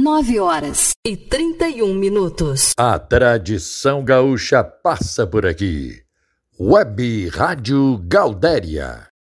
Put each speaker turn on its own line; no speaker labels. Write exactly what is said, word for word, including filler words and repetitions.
nove horas e trinta e um minutos.
A tradição gaúcha passa por aqui. Web Rádio Gaudéria.